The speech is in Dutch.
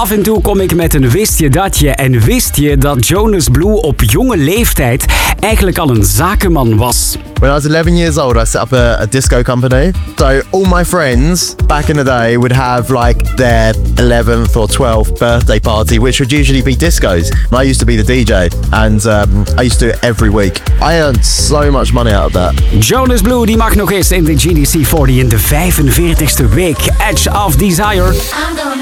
Af en toe kom ik met een wist je datje. En wist je dat Jonas Blue op jonge leeftijd eigenlijk al een zakenman was? When I was 11 years old, I set up a disco company. So all my friends back in the day would have like their 11th or 12th birthday party, which would usually be discos. And I used to be the DJ, and I used to do it every week. I earned so much money out of that. Jonas Blue die mag nog eens in de GDC 40 in de 45ste week. Edge of Desire.